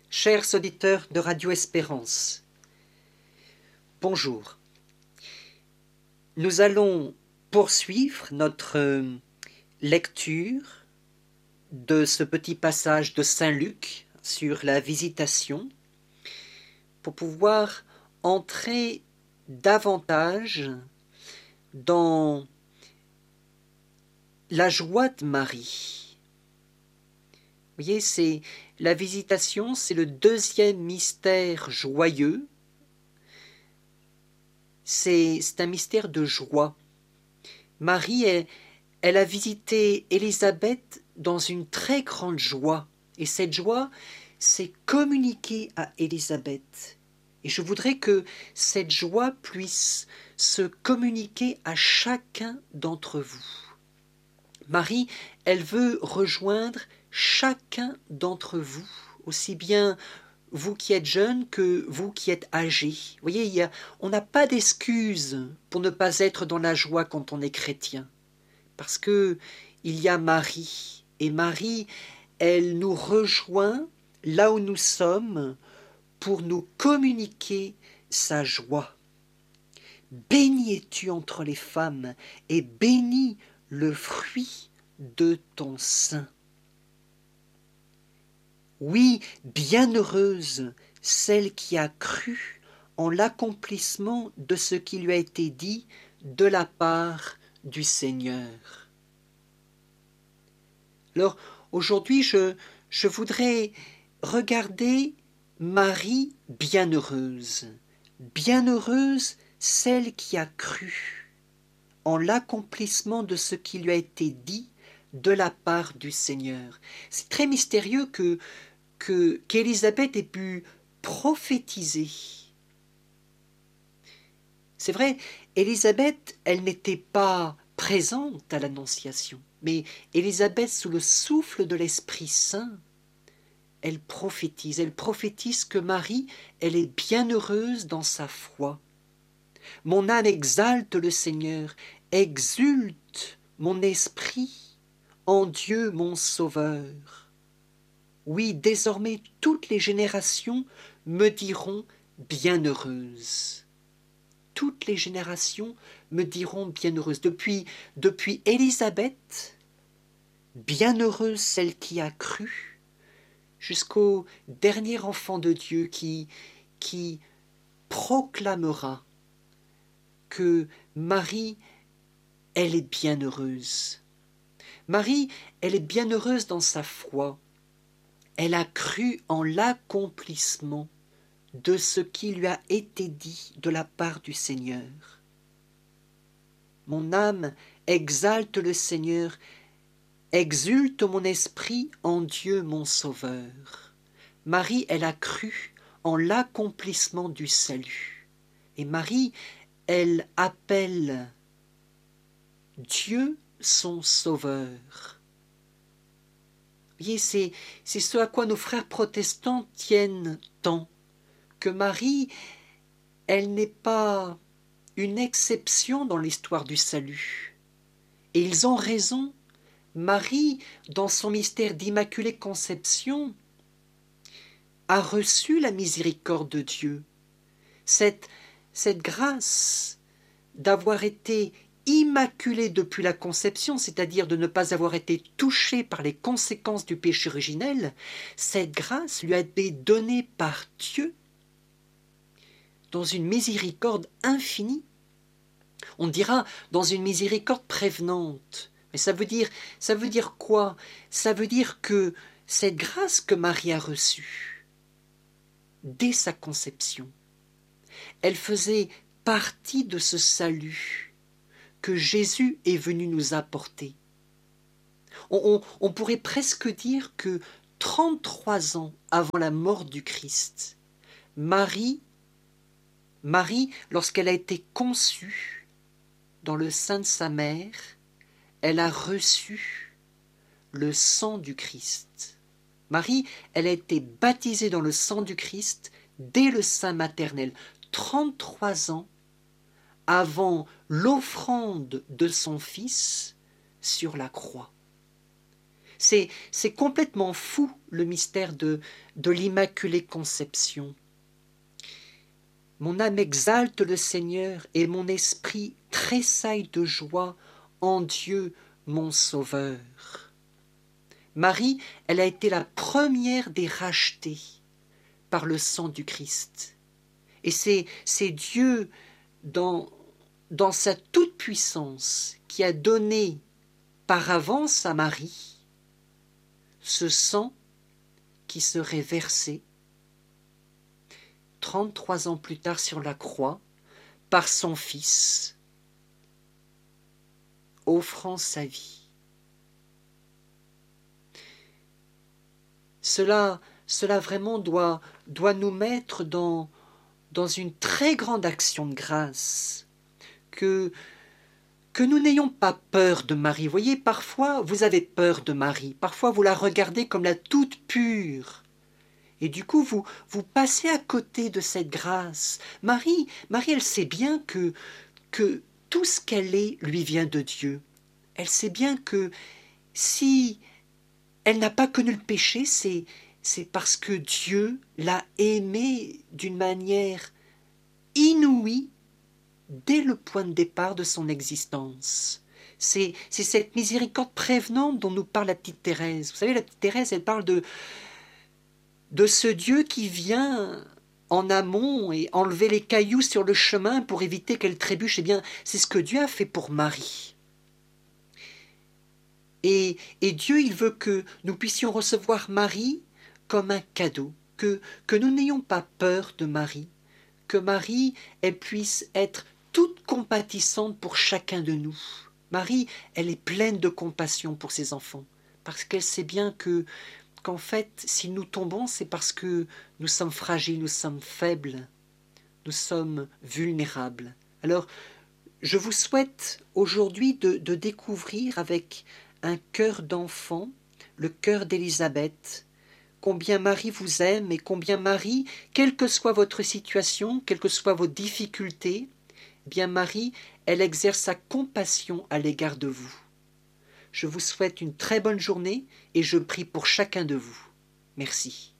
Chers auditeurs de Radio Espérance, bonjour. Nous allons poursuivre notre lecture de ce petit passage de Saint Luc sur la visitation pour pouvoir entrer davantage dans la joie de Marie. Vous voyez, c'est la visitation, c'est le deuxième mystère joyeux. C'est un mystère de joie. Marie, elle a visité Élisabeth dans une très grande joie. Et cette joie, c'est communiquée à Élisabeth. Et je voudrais que cette joie puisse se communiquer à chacun d'entre vous. Marie, elle veut rejoindre chacun d'entre vous, aussi bien vous qui êtes jeunes que vous qui êtes âgés. Vous voyez, on n'a pas d'excuse pour ne pas être dans la joie quand on est chrétien. Parce que il y a Marie. Et Marie, elle nous rejoint là où nous sommes pour nous communiquer sa joie. Bénie es-tu entre les femmes, et béni le fruit de ton sein. Oui, bienheureuse celle qui a cru en l'accomplissement de ce qui lui a été dit de la part du Seigneur. Alors, aujourd'hui, je voudrais regarder Marie bienheureuse. Bienheureuse celle qui a cru en l'accomplissement de ce qui lui a été dit de la part du Seigneur. C'est très mystérieux qu'Élisabeth ait pu prophétiser. C'est vrai, Élisabeth, elle n'était pas présente à l'Annonciation, mais Élisabeth, sous le souffle de l'Esprit Saint, elle prophétise que Marie, elle est bienheureuse dans sa foi. Mon âme exalte le Seigneur, exulte mon esprit en Dieu mon Sauveur. Oui, désormais toutes les générations me diront bienheureuse. Toutes les générations me diront bienheureuse. Depuis Élisabeth, bienheureuse celle qui a cru, jusqu'au dernier enfant de Dieu qui proclamera que Marie, elle est bienheureuse. Marie, elle est bienheureuse dans sa foi. Elle a cru en l'accomplissement de ce qui lui a été dit de la part du Seigneur. Mon âme exalte le Seigneur, exulte mon esprit en Dieu mon Sauveur. Marie, elle a cru en l'accomplissement du salut. Et Marie, elle appelle Dieu son Sauveur. Vous voyez, c'est ce à quoi nos frères protestants tiennent tant, que Marie, elle n'est pas une exception dans l'histoire du salut. Et ils ont raison. Marie, dans son mystère d'Immaculée Conception, a reçu la miséricorde de Dieu. Cette grâce d'avoir été immaculée depuis la conception, c'est-à-dire de ne pas avoir été touchée par les conséquences du péché originel, cette grâce lui a été donnée par Dieu dans une miséricorde infinie. On dira dans une miséricorde prévenante. Mais ça veut dire quoi? Ça veut dire que cette grâce que Marie a reçue, dès sa conception, elle faisait partie de ce salut que Jésus est venu nous apporter. On pourrait presque dire que 33 ans avant la mort du Christ, Marie, lorsqu'elle a été conçue dans le sein de sa mère, elle a reçu le sang du Christ. Marie, elle a été baptisée dans le sang du Christ dès le sein maternel, 33 ans avant l'offrande de son Fils sur la croix. C'est complètement fou, le mystère de l'Immaculée Conception. Mon âme exalte le Seigneur et mon esprit tressaille de joie en Dieu mon Sauveur. Marie, elle a été la première des rachetées par le sang du Christ. Et c'est Dieu, dans sa toute-puissance, qui a donné par avance à Marie ce sang qui serait versé 33 ans plus tard sur la croix par son Fils, offrant sa vie. Cela vraiment doit nous mettre dans une très grande action de grâce, que nous n'ayons pas peur de Marie. Vous voyez, parfois vous avez peur de Marie, parfois vous la regardez comme la toute pure, et du coup vous passez à côté de cette grâce. Marie, elle sait bien que tout ce qu'elle est lui vient de Dieu. Elle sait bien que si elle n'a pas connu le péché, c'est parce que Dieu l'a aimée d'une manière inouïe dès le point de départ de son existence. C'est cette miséricorde prévenante dont nous parle la petite Thérèse. Vous savez, la petite Thérèse, elle parle de ce Dieu qui vient en amont et enlever les cailloux sur le chemin pour éviter qu'elle trébuche. Eh bien, c'est ce que Dieu a fait pour Marie. Et Dieu, il veut que nous puissions recevoir Marie comme un cadeau, que nous n'ayons pas peur de Marie, que Marie, elle puisse être toute compatissante pour chacun de nous. Marie, elle est pleine de compassion pour ses enfants, parce qu'elle sait bien qu'en fait, si nous tombons, c'est parce que nous sommes fragiles, nous sommes faibles, nous sommes vulnérables. Alors, je vous souhaite aujourd'hui de découvrir avec un cœur d'enfant, le cœur d'Élisabeth, combien Marie vous aime et combien Marie, quelle que soit votre situation, quelles que soient vos difficultés, eh bien Marie, elle exerce sa compassion à l'égard de vous. Je vous souhaite une très bonne journée et je prie pour chacun de vous. Merci.